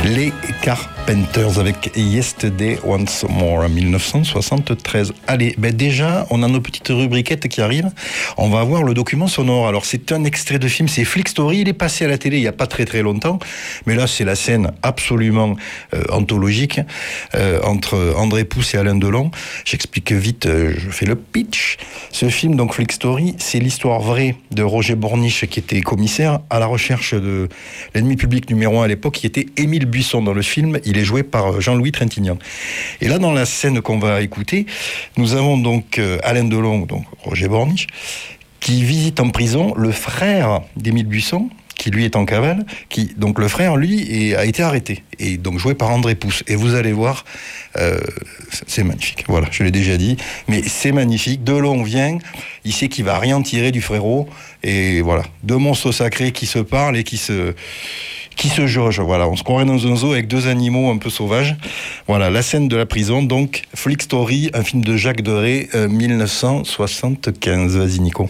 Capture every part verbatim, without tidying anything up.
Les Carpenters avec Yesterday Once More en mille neuf cent soixante-treize. Allez, ben déjà, on a nos petites rubriquettes qui arrivent. On va voir le document sonore. Alors, c'est un extrait de film, c'est Flick Story. Il est passé à la télé il n'y a pas très très longtemps. Mais là, c'est la scène absolument euh, anthologique euh, entre André Pousse et Alain Delon. J'explique vite, euh, je fais le pitch. Ce film, donc Flick Story, c'est l'histoire vraie de Roger Borniche qui était commissaire à la recherche de l'ennemi public numéro un à l'époque, qui était Émile Buisson. Dans le film, il est joué par Jean-Louis Trintignant. Et là, dans la scène qu'on va écouter, nous avons donc euh, Alain Delon, donc Roger Borniche, qui visite en prison le frère d'Émile Buisson, qui lui est en cavale, qui, donc le frère, lui, est, a été arrêté, et donc joué par André Pousse. Et vous allez voir, euh, c'est magnifique, voilà, je l'ai déjà dit, mais c'est magnifique. Delon vient, il sait qu'il va rien tirer du frérot, et voilà, deux monstres sacrés qui se parlent et qui se... qui se jauge, voilà, on se croirait dans un zoo avec deux animaux un peu sauvages. Voilà, la scène de la prison, donc, Flick Story, un film de Jacques Deray, euh, mille neuf cent soixante-quinze. Vas-y, Nico.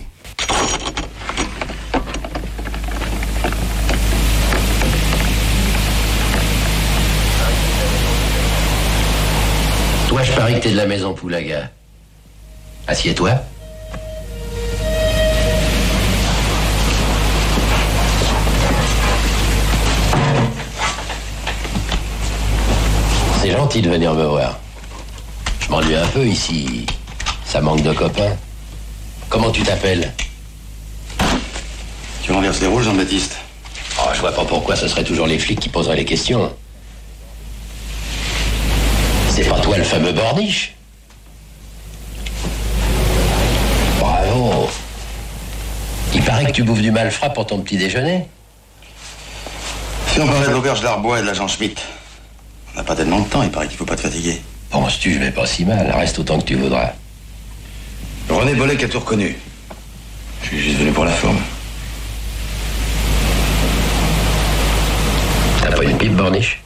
Toi, je parie que t'es de la maison Poulaga. Assieds-toi. C'est gentil de venir me voir. Je m'ennuie un peu ici. Ça manque de copains. Comment tu t'appelles? Tu renverses les rôles, Jean-Baptiste? Oh, je vois pas pourquoi ce serait toujours les flics qui poseraient les questions. C'est pas toi le fameux Borniche? Bravo. Il paraît que tu bouffes du malfrat pour ton petit déjeuner. Si on parlait de l'auberge d'Arbois et de l'agent Schmitt, on n'a pas tellement de temps, il paraît qu'il faut pas te fatiguer. Penses-tu, je vais pas si mal, reste autant que tu voudras. René Bollet a tout reconnu. Je suis juste venu pour la forme. T'as pas une pipe, Borniche?